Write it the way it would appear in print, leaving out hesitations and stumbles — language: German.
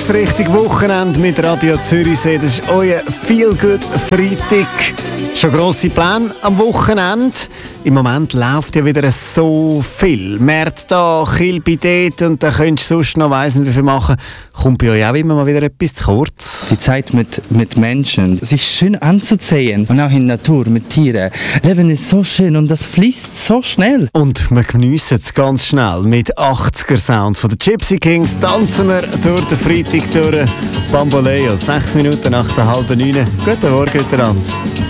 unterwegs Richtung Wochenende mit Radio Zürichsee. Das ist euer Feel-Good-Freitag. Schon grosse Pläne am Wochenende. Im Moment läuft ja wieder so viel. März da, Kilby dort und da könntest du sonst noch weiss nicht wie viel machen. Kommt bei euch auch immer mal wieder etwas zu kurz? Die Zeit mit Menschen, es ist schön anzusehen und auch in der Natur mit Tieren. Leben ist so schön und das fließt so schnell. Und wir geniessen es ganz schnell. Mit 80er-Sound von den Gypsy Kings tanzen wir durch den Freitag durch. Bamboleo, 6 Minuten nach der 8:30. Guten Morgen miteinander.